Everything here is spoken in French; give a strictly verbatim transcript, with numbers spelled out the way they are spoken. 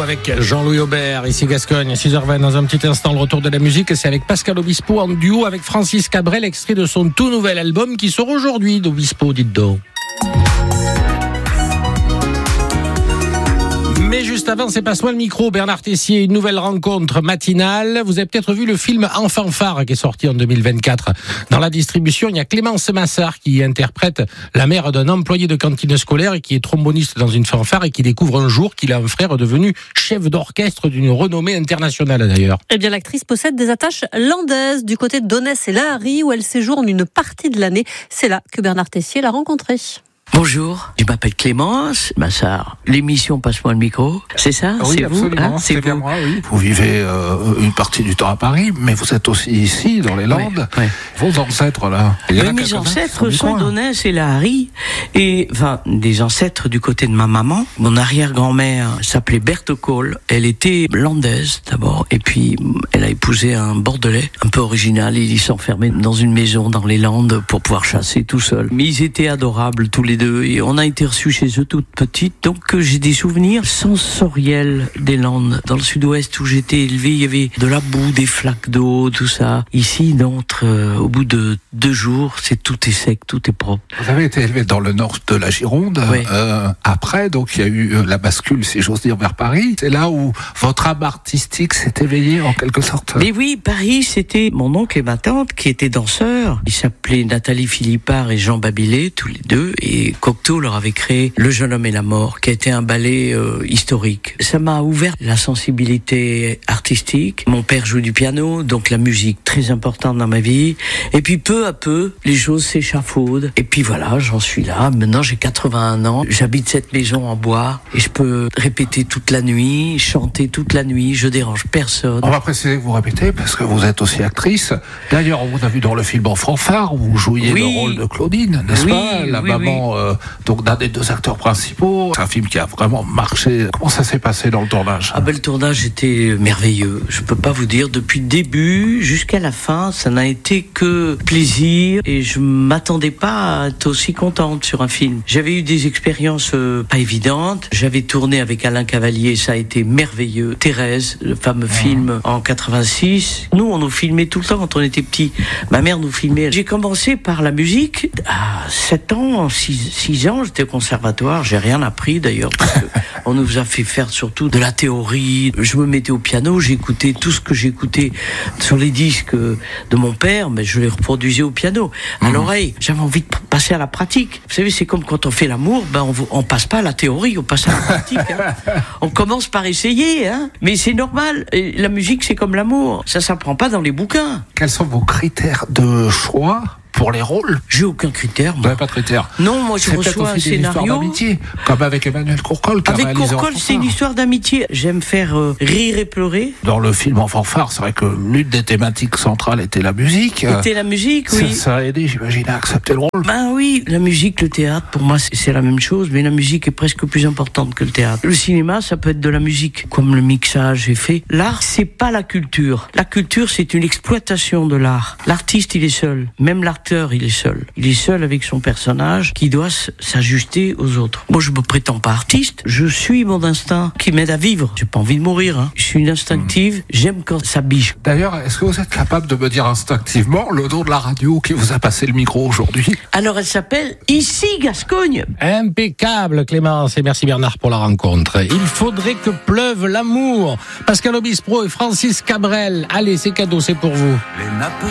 avec Jean-Louis Aubert, ici Gascogne, six heures vingt. Dans un petit instant, le retour de la musique, c'est avec Pascal Obispo en duo avec Francis Cabrel, extrait de son tout nouvel album qui sort aujourd'hui d'Obispo, dites donc. Mais juste avant, c'est Passe-moi le micro, Bernard Tessier, une nouvelle rencontre matinale. Vous avez peut-être vu le film En fanfare qui est sorti en deux mille vingt-quatre. Dans la distribution, il y a Clémence Massard qui interprète la mère d'un employé de cantine scolaire et qui est tromboniste dans une fanfare et qui découvre un jour qu'il a un frère devenu chef d'orchestre d'une renommée internationale d'ailleurs. Eh bien, l'actrice possède des attaches landaises du côté de Donnez et Lahari où elle séjourne une partie de l'année. C'est là que Bernard Tessier l'a rencontrée. Bonjour, je m'appelle Clémence Massard. L'émission Passe-moi le micro, c'est ça? Oui, c'est absolument, vous, hein c'est, c'est bien vous. moi, oui. Vous vivez euh, une partie du temps à Paris, mais vous êtes aussi ici, dans les Landes. Ouais, ouais. Vos ancêtres, là. Il y en Oui, a mes quelques-uns ancêtres qui sont du coin. Donnez et Lahari, et enfin des ancêtres du côté de ma maman. Mon arrière-grand-mère s'appelait Berthe Cole. Elle était landaise d'abord, et puis elle a épousé un Bordelais, un peu original. Il s'enfermait dans une maison dans les Landes pour pouvoir chasser tout seul. Mais ils étaient adorables tous les deux, et on a été reçus chez eux toute petite. Donc euh, j'ai des souvenirs sensoriels des Landes. Dans le sud-ouest où j'étais élevé, il y avait de la boue, des flaques d'eau, tout ça. Ici, d'entre, euh, au bout de deux jours, c'est tout est sec, tout est propre. Vous avez été élevé dans le nord de la Gironde. Oui. Euh, après, donc, il y a eu euh, la bascule, si j'ose dire, vers Paris. C'est là où votre âme artistique s'est éveillée, en quelque sorte. Mais oui, Paris, c'était mon oncle et ma tante qui étaient danseurs. Ils s'appelaient Nathalie Philippard et Jean Babillet, tous les deux. Et Cocteau leur avait créé Le jeune homme et la mort, qui a été un ballet euh, historique. Ça m'a ouvert la sensibilité artistique. Mon père joue du piano, donc la musique très importante dans ma vie. Et puis peu à peu, les choses s'échafaudent. Et puis voilà, j'en suis là. Maintenant, j'ai quatre-vingt-un ans. J'habite cette maison en bois et je peux répéter toute la nuit, chanter toute la nuit. Je dérange personne. On va préciser que vous répétez, parce que vous êtes aussi actrice. D'ailleurs, on vous a vu dans le film En fanfare, où vous jouiez Oui. le rôle de Claudine, n'est-ce Oui, pas? La oui, maman, euh, donc d'un des deux acteurs principaux. C'est un film qui a vraiment marché. Comment ça s'est passé dans le tournage? Ah ben, le tournage était merveilleux. Je peux pas vous dire, depuis le début jusqu'à la fin, ça n'a été que plaisir et je m'attendais pas à être aussi contente sur un film. J'avais eu des expériences euh, pas évidentes. J'avais tourné avec Alain Cavalier, ça a été merveilleux. Thérèse, le fameux mmh. film en quatre-vingt-six. Nous, on nous filmait tout le temps quand on était petits. Ma mère nous filmait. J'ai commencé par la musique à sept ans, six ans, j'étais au conservatoire. J'ai rien appris d'ailleurs parce que on nous a fait faire surtout de la théorie. Je me mettais au piano, j'écoutais tout ce que j'écoutais sur les disques de mon père, mais je les reproduisais au piano, à mmh. l'oreille. J'avais envie de passer à la pratique. Vous savez, c'est comme quand on fait l'amour, ben on, on passe pas à la théorie, on passe à la pratique. Hein. On commence par essayer, hein. Mais c'est normal. Et la musique, c'est comme l'amour. Ça s'apprend pas dans les bouquins. Quels sont vos critères de choix pour les rôles? J'ai aucun critère. Vous n'avez pas de critères? Non, moi je c'est reçois un aussi scénario. D'amitié, comme avec Emmanuel Courcol. Qui avec a réalisé Courcol, c'est une histoire d'amitié. J'aime faire euh, rire et pleurer. Dans le film En fanfare, c'est vrai que l'une des thématiques centrales était la musique. C'était la musique, oui. Ça, ça a aidé, j'imagine, à accepter le rôle. Ben oui, la musique, le théâtre, pour moi, c'est, c'est la même chose, mais la musique est presque plus importante que le théâtre. Le cinéma, ça peut être de la musique, comme le mixage est fait. L'art, c'est pas la culture. La culture, c'est une exploitation de l'art. L'artiste, il est seul. Même l'acteur, il est seul. Il est seul avec son personnage qui doit s'ajuster aux autres. Moi, je me prétends pas artiste. Je suis mon instinct qui m'aide à vivre. J'ai pas envie de mourir. Hein. Je suis une instinctive. Mmh. J'aime quand ça biche. D'ailleurs, est-ce que vous êtes capable de me dire instinctivement le nom de la radio qui vous a passé le micro aujourd'hui? Alors, elle s'appelle Ici Gascogne. Impeccable, Clémence. Et merci Bernard pour la rencontre. Il faudrait que pleuve l'amour. Pascal Obispo et Francis Cabrel. Allez, c'est cadeau, c'est pour vous. Les nappes